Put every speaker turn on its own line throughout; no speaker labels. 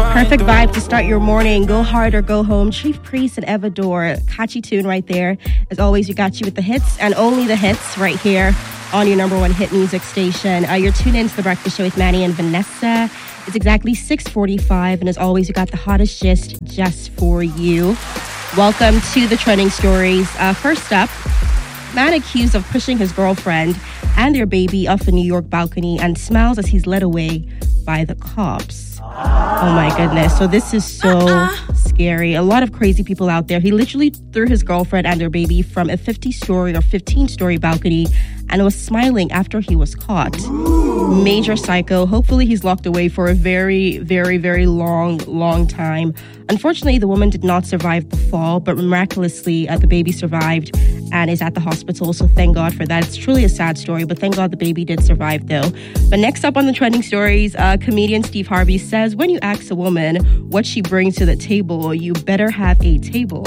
Perfect vibe to start your morning. Go hard or go home. Chief Priest and Evador. Catchy tune right there. As always, we got you with the hits and only the hits right here on your number one hit music station. You're tuned into The Breakfast Show with Manny and Vanessa. It's exactly 6:45, and as always, we got the hottest gist just for you. Welcome to the trending stories. First up, man accused of pushing his girlfriend and their baby off a New York balcony and smiles as he's led away by the cops. Oh my goodness. So this is so scary. A lot of crazy people out there. He literally threw his girlfriend and their baby from a 50-story or 15-story balcony and was smiling after he was caught. Major psycho. Hopefully he's locked away for a very, very, very long time. Unfortunately, the woman did not survive the fall, but miraculously, the baby survived and is at the hospital. So thank God for that. It's truly a sad story, but thank God the baby did survive though. But next up on the trending stories, comedian Steve Harvey says, when you ask a woman what she brings to the table, you better have a table.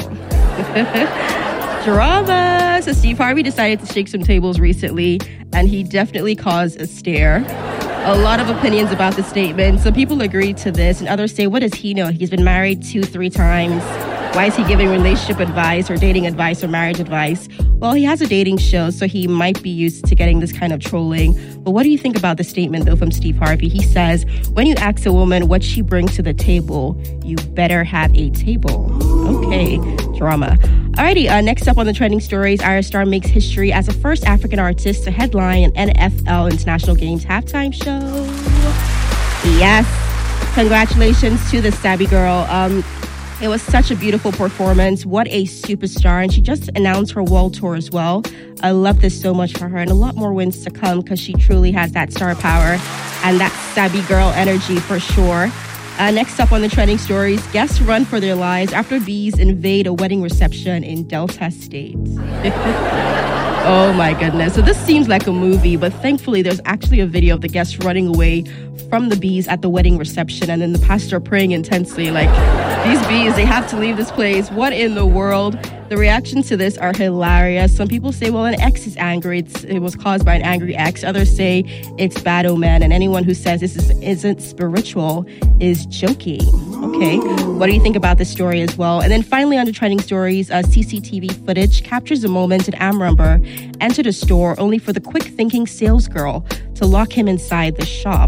Drama. So Steve Harvey decided to shake some tables recently, and he definitely caused a stare. A lot of opinions about the statement. Some people agree to this, and others say, what does he know? He's been married 2-3 times. Why is he giving relationship advice or dating advice or marriage advice? Well, he has a dating show, so he might be used to getting this kind of trolling. But what do you think about the statement, though, from Steve Harvey? He says, when you ask a woman what she brings to the table, you better have a table. Okay, drama. Alrighty, next up on the trending stories, Ayra Starr makes history as the first African artist to headline an NFL International Games halftime show. Yes, congratulations to the Sabi girl. It was such a beautiful performance. What a superstar. And she just announced her world tour as well. I love this so much for her, and a lot more wins to come because she truly has that star power and that Sabi girl energy for sure. Next up on the trending stories, guests run for their lives after bees invade a wedding reception in Delta State. Oh my goodness. So this seems like a movie, but thankfully there's actually a video of the guests running away from the bees at the wedding reception, and then the pastor praying intensely like, these bees, they have to leave this place. What in the world? The reactions to this are hilarious. Some people say, well, an ex is angry. It was caused by an angry ex. Others say it's bad omen. And anyone who says this isn't spiritual is joking. Okay. What do you think about this story as well? And then finally, on the trending stories, CCTV footage captures a moment an armed robber entered a store only for the quick-thinking salesgirl to lock him inside the shop.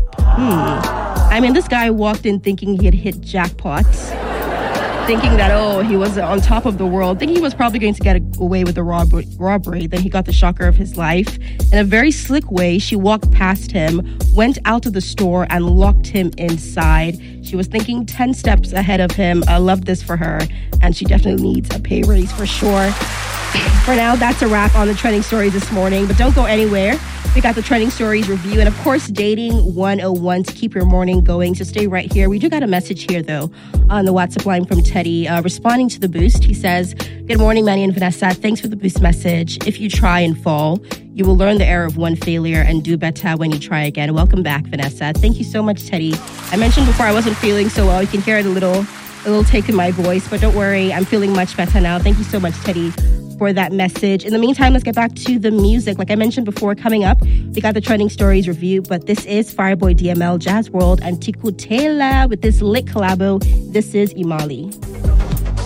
I mean, this guy walked in thinking he had hit jackpot. Thinking that, he was on top of the world, thinking he was probably going to get away with the robbery. Then he got the shocker of his life. In a very slick way, she walked past him, went out of the store, and locked him inside. She was thinking 10 steps ahead of him. I love this for her, and she definitely needs a pay raise for sure. For now, that's a wrap on the trending stories this morning, but don't go anywhere. We got the trending stories review and, of course, Dating 101 to keep your morning going. So stay right here. We do got a message here, though, on the WhatsApp line from Teddy responding to the boost. He says, good morning, Manny and Vanessa. Thanks for the boost message. If you try and fall, you will learn the error of one failure and do better when you try again. Welcome back, Vanessa. Thank you so much, Teddy. I mentioned before I wasn't feeling so well. You can hear it a little take in my voice, but don't worry. I'm feeling much better now. Thank you so much, Teddy, for that message. In the meantime, let's get back to the music. Like I mentioned before, coming up, we got the trending stories review, but this is Fireboy DML, Jazz World, and Tiku Taylor with this lit collabo. This is Imali.